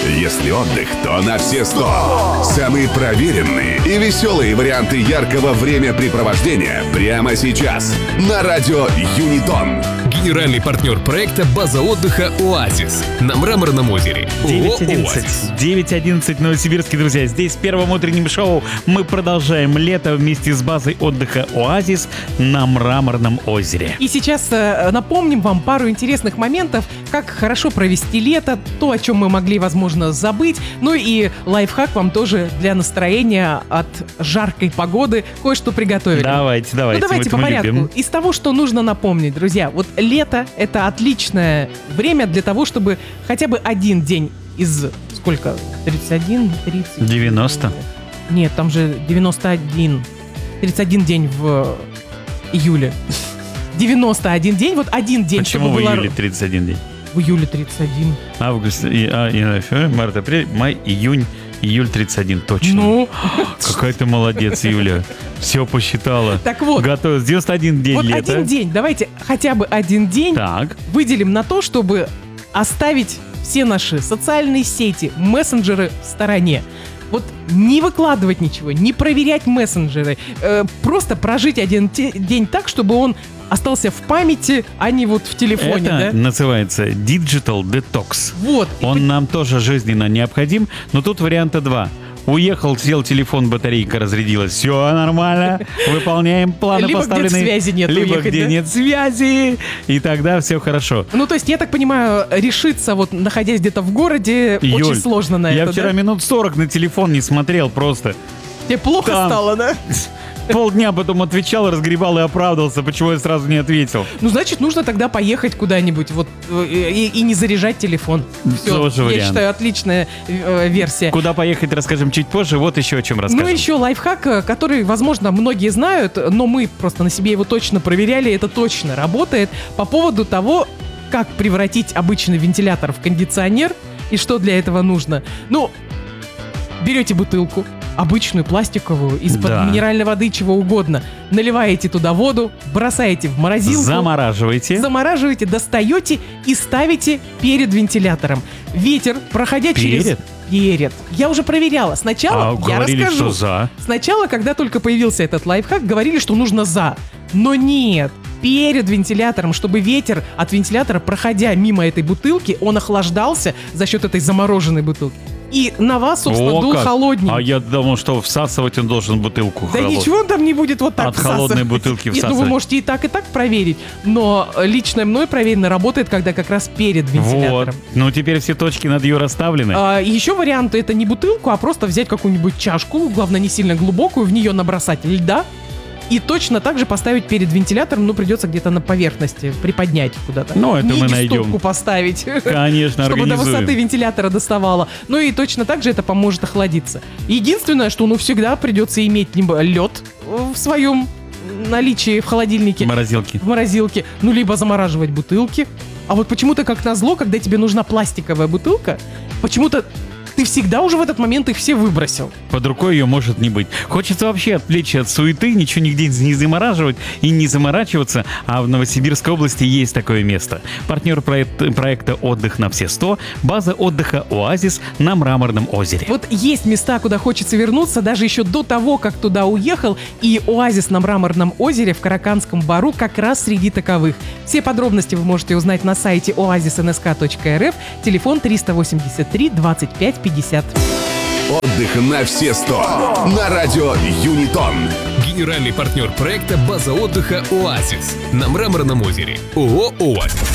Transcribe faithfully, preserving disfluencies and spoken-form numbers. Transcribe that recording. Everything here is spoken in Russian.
Если отдых, то на все сто. Самые проверенные и веселые варианты яркого времяпрепровождения прямо сейчас на радио Юнитон. Генеральный партнер проекта «База отдыха ОАЗИС» на Мраморном озере. девять одиннадцать Новосибирске, друзья. Здесь в первом утреннем шоу мы продолжаем лето вместе с базой отдыха «ОАЗИС» на Мраморном озере. И сейчас э, напомним вам пару интересных моментов, как хорошо провести лето, то, о чем мы могли, возможно, забыть. Ну и лайфхак вам тоже для настроения от жаркой погоды кое-что приготовили. Давайте, давайте. Ну давайте по порядку. Любим. Из того, что нужно напомнить, друзья, вот лето — это отличное время для того, чтобы хотя бы один день из сколько? тридцать один, тридцать девяносто. Нет, там же девяносто один. тридцать один день в июле. девяносто один день, вот один день. Почему в июле тридцать один день? В июле тридцать один. Август, и, а, и, февраль, март, апрель, май, июнь, июль тридцать один, точно. Ну. Какая ты молодец, Юля. Все посчитала. Так вот. Готовилась. девяносто один день вот лета. один день. Давайте хотя бы один день Так. выделим на то, чтобы оставить все наши социальные сети, мессенджеры в стороне. Вот не выкладывать ничего, не проверять мессенджеры. Э, просто прожить один те- день так, чтобы он остался в памяти, а не вот в телефоне. Это да? называется Digital Detox. Вот. И Он нам тоже жизненно необходим, но тут варианта два. Уехал, сел телефон, батарейка разрядилась. Все нормально, выполняем планы Либо поставленные. где связи нет Либо уехать, где да? нет связи, и тогда все хорошо. Ну, то есть, я так понимаю, решиться, вот находясь где-то в городе, Юль, очень сложно на я это, вчера да? минут сорок на телефон не смотрел просто. Тебе плохо Там. стало, да? Полдня потом отвечал, разгребал и оправдывался, почему я сразу не ответил. Ну, значит, нужно тогда поехать куда-нибудь вот э, и, и не заряжать телефон. Все, Тоже я вариант. считаю, отличная э, версия. Куда поехать, расскажем чуть позже. Вот еще о чем расскажем. Ну, еще лайфхак, э, который, возможно, многие знают, но мы просто на себе его точно проверяли, это точно работает, по поводу того, как превратить обычный вентилятор в кондиционер и что для этого нужно. Ну, берете бутылку, обычную пластиковую, из-под Да. минеральной воды, чего угодно, наливаете туда воду, бросаете в морозилку, Замораживайте. замораживаете, достаете и ставите перед вентилятором. Ветер, проходя через... Перед? Перед. Я уже проверяла. Сначала, А я говорили, расскажу. что за. Сначала, когда только появился этот лайфхак, говорили, что нужно за. Но нет. Перед вентилятором, чтобы ветер от вентилятора, проходя мимо этой бутылки, он охлаждался за счет этой замороженной бутылки. И на вас, собственно, О, дул как. холодненький. А я думал, что всасывать он должен бутылку. Да холод- ничего он там не будет вот так От холодной всасывать. бутылки Нет, ну вы всасывать. можете и так, и так проверить. Но лично мной проверено работает, когда как раз перед Вот. вентилятором. Ну, теперь все точки над «ю» расставлены. А, еще вариант — это не бутылку, а просто взять какую-нибудь чашку, главное не сильно глубокую, в нее набросать льда и точно так же поставить перед вентилятором, ну придется где-то на поверхности приподнять куда-то. Ну, это мы Ниги найдем. стопку поставить. Конечно, Чтобы до организуем. высоты вентилятора доставало. Ну и точно так же это поможет охладиться. Единственное, что ну всегда придется иметь либо лед в своем наличии в холодильнике, Морозилки. в морозилке, ну либо замораживать бутылки. А вот почему-то как назло, когда тебе нужна пластиковая бутылка, почему-то ты всегда уже в этот момент их все выбросил. Под рукой ее может не быть. Хочется вообще отвлечься от суеты, ничего нигде не замораживать и не заморачиваться, а в Новосибирской области есть такое место. Партнер проект- проекта «Отдых на все сто» — база отдыха «ОАЗИС» на Мраморном озере. Вот есть места, куда хочется вернуться, даже еще до того, как туда уехал, и оазис на Мраморном озере в Караканском Бару как раз среди таковых. Все подробности вы можете узнать на сайте оазис эн эс ка точка эр эф, телефон триста восемьдесят три двадцать пять пятьдесят. Отдых на все сто на радио Юнитон. Генеральный партнер проекта «База отдыха ОАЗИС» на Мраморном озере. ООО «ОАЗИС».